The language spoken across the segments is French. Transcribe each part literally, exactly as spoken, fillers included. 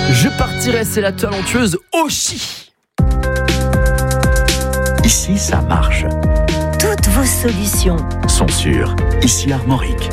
Je partirai, c'est la talentueuse Oshi. Ici, ça marche. Toutes vos solutions Sont sûres. Ici, Armorique.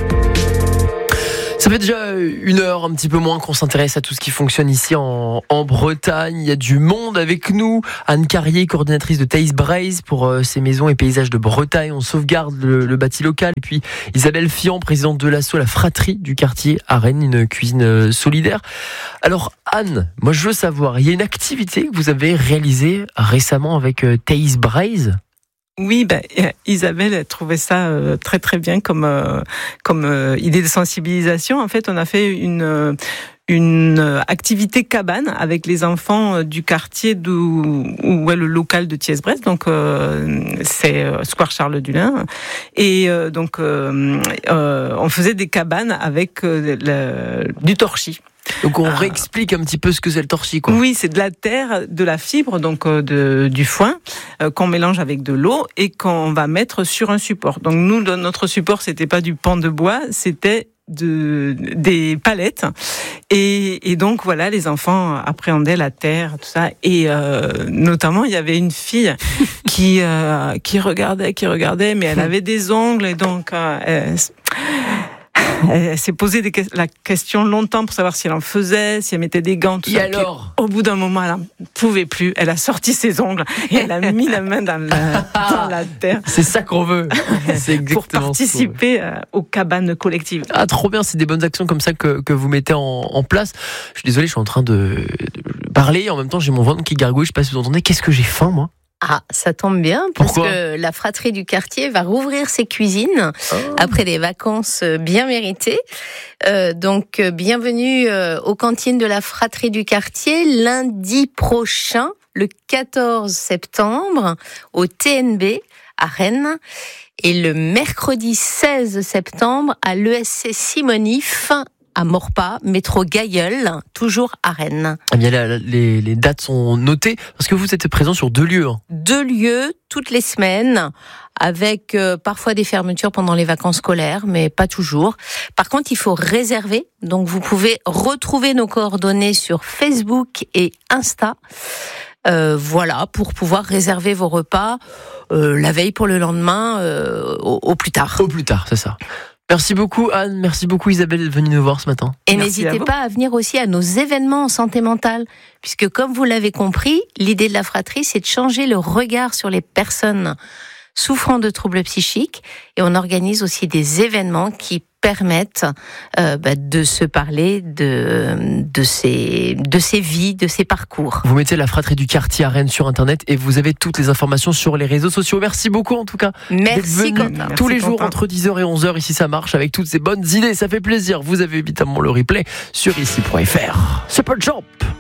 Ça fait déjà une heure, un petit peu moins, qu'on s'intéresse à tout ce qui fonctionne ici en, en Bretagne. Il y a du monde avec nous. Anne Carrier, coordinatrice de Thaïs Braise pour euh, ces maisons et paysages de Bretagne. On sauvegarde le, le bâti local. Et puis Isabelle Fian, présidente de l'asso La Fratrie du quartier à Rennes, une cuisine euh, solidaire. Alors Anne, moi je veux savoir, il y a une activité que vous avez réalisée récemment avec euh, Thaïs Braise. Oui, ben, Isabelle a trouvé ça euh, très très bien comme euh, comme euh, idée de sensibilisation. En fait, on a fait une euh, une activité cabane avec les enfants du quartier d'où où est le local de Thaïs-Braise, donc euh, c'est euh, Square Charles Dulin, et euh, donc euh, euh, on faisait des cabanes avec euh, le, du torchis. Donc on Ah. réexplique un petit peu ce que c'est le torchis, quoi. Oui, c'est de la terre, de la fibre, donc euh, de, du foin, euh, qu'on mélange avec de l'eau et qu'on va mettre sur un support. Donc nous, notre support, c'était pas du pan de bois, c'était de des palettes. Et, et donc voilà, les enfants appréhendaient la terre, tout ça. Et euh, notamment, il y avait une fille qui euh, qui regardait, qui regardait, mais elle avait des ongles et donc euh, elle, Elle s'est posé des que- la question longtemps pour savoir si elle en faisait, si elle mettait des gants, tout Et ça. alors ? Puis, au bout d'un moment, elle n'en pouvait plus. Elle a sorti ses ongles et elle a mis la main dans la, dans la terre C'est ça qu'on veut. C'est exactement pour ce qu'on veut. participer euh, aux cabanes collectives. Ah, trop bien, c'est des bonnes actions comme ça que, que vous mettez en, en place. Je suis désolé, je suis en train de, de parler et en même temps j'ai mon ventre qui gargouille. Je sais pas si vous entendez. Qu'est-ce que j'ai faim, moi ? Ah, ça tombe bien, parce Pourquoi que la fratrie du quartier va rouvrir ses cuisines Oh. après des vacances bien méritées. Euh, donc, euh, bienvenue euh, aux cantines de la fratrie du quartier lundi prochain, le quatorze septembre, au T N B à Rennes, et le mercredi seize septembre à l'E S C Simonif à Maurepas, métro Gailleul, toujours à Rennes. Eh bien, la- la- les, les dates sont notées parce que vous êtes présent sur deux lieux. hein. Deux lieux toutes les semaines, avec euh, parfois des fermetures pendant les vacances scolaires, mais pas toujours. Par contre, il faut réserver. Donc, vous pouvez retrouver nos coordonnées sur Facebook et Insta. Euh, voilà, pour pouvoir réserver vos repas euh, la veille pour le lendemain, euh, au, au plus tard. Au plus tard, c'est ça. Merci beaucoup Anne, merci beaucoup Isabelle d'être venue nous voir ce matin. Et Merci à n'hésitez vous. pas à venir aussi à nos événements en santé mentale, puisque comme vous l'avez compris, l'idée de la fratrie, c'est de changer le regard sur les personnes souffrant de troubles psychiques, et on organise aussi des événements qui permettent euh, bah, de se parler de de ces de ces vies, de ces parcours. Vous mettez la fratrie du quartier à Rennes sur internet et vous avez toutes les informations sur les réseaux sociaux. Merci beaucoup en tout cas. Merci d'être venu Quentin. tous les Merci, jours Quentin. entre dix heures et onze heures. Ici ça marche avec toutes ces bonnes idées, ça fait plaisir. Vous avez évidemment le replay sur ici point f r. Super Jump.